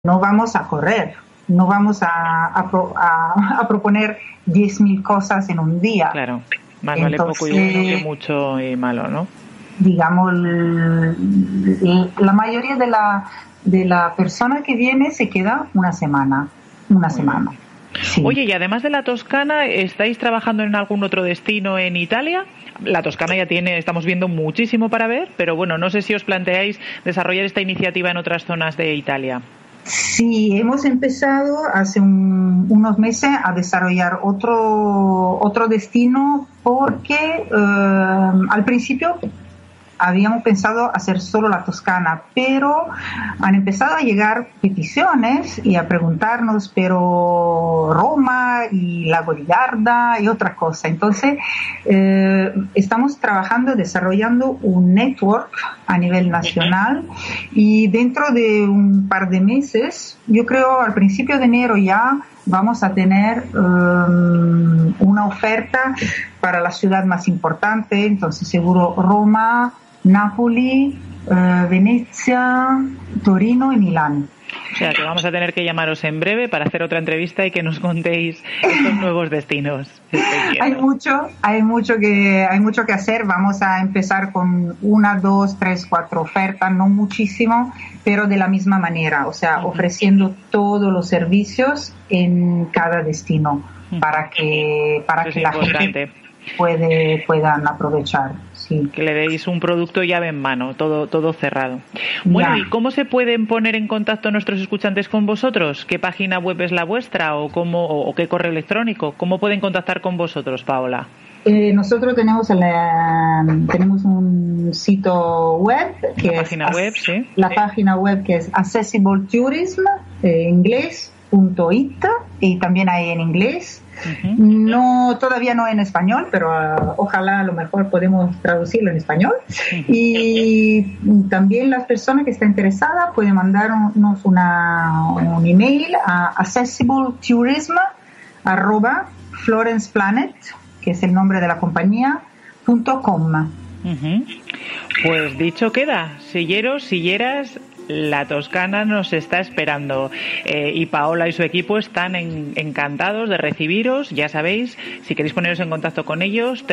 no vamos a correr, no vamos a proponer 10.000 cosas en un día. Claro, más vale poco y bueno que mucho y malo, ¿no? Digamos, la mayoría de la persona que viene se queda una semana. Sí. Oye, y además de la Toscana, ¿estáis trabajando en algún otro destino en Italia? La Toscana ya estamos viendo muchísimo para ver, pero bueno, no sé si os planteáis desarrollar esta iniciativa en otras zonas de Italia. Sí, hemos empezado hace unos meses a desarrollar otro destino porque al principio habíamos pensado hacer solo la Toscana, pero han empezado a llegar peticiones y a preguntarnos, pero Roma y Lago di Garda y otra cosa. Entonces, estamos trabajando, desarrollando un network a nivel nacional y dentro de un par de meses, yo creo al principio de enero ya, vamos a tener una oferta para la ciudad más importante, entonces seguro Roma, Nápoli, Venecia, Torino y Milán. O sea, que vamos a tener que llamaros en breve para hacer otra entrevista y que nos contéis estos nuevos destinos. Hay mucho que hacer. Vamos a empezar con 1, 2, 3, 4 ofertas, no muchísimo, pero de la misma manera, o sea, ofreciendo todos los servicios en cada destino para que la gente puedan aprovechar. Sí. Que le deis un producto llave en mano, todo cerrado. Bueno, ¿y cómo se pueden poner en contacto nuestros escuchantes con vosotros? ¿Qué página web es la vuestra o qué correo electrónico? ¿Cómo pueden contactar con vosotros, Paola? Nosotros tenemos un sitio web la página web que es Accessible Tourism inglés.it y también hay en inglés. No, todavía no en español, pero ojalá a lo mejor podemos traducirlo en español. Y también las personas que estén interesadas pueden mandarnos un email a accessibletourism@florenceplanet, que es el nombre de la compañía, .com. Pues dicho queda, silleros, la Toscana nos está esperando y Paola y su equipo están encantados de recibiros. Ya sabéis, si queréis poneros en contacto con ellos,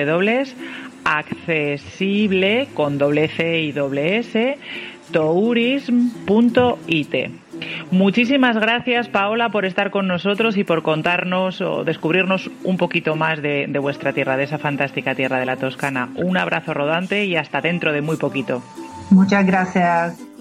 www.accessible con doble C y doble S tourism.it. Muchísimas gracias, Paola, por estar con nosotros y por contarnos o descubrirnos un poquito más de vuestra tierra, de esa fantástica tierra de la Toscana. Un abrazo rodante y hasta dentro de muy poquito. Muchas gracias.